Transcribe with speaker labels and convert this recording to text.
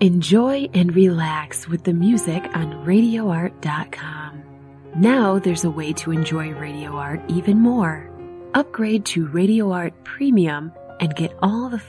Speaker 1: Enjoy and relax with the music on RadioArt.com. Now there's a way to enjoy Radio Art even more. Upgrade to Radio Art Premium and get all the